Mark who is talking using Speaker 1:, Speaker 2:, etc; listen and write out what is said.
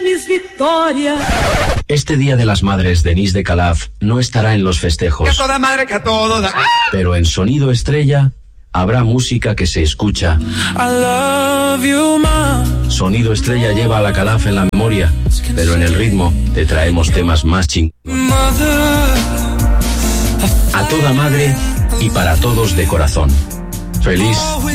Speaker 1: Este Día de las Madres, Denise de Calaf no estará en los festejos.
Speaker 2: Que a toda madre, que a todo da.
Speaker 1: Pero en Sonido Estrella habrá música que se escucha.
Speaker 3: I love you, Mom.
Speaker 1: Sonido Estrella lleva a la Calaf en la memoria, pero en el ritmo te traemos temas más chingones. A toda madre y para todos de corazón. Feliz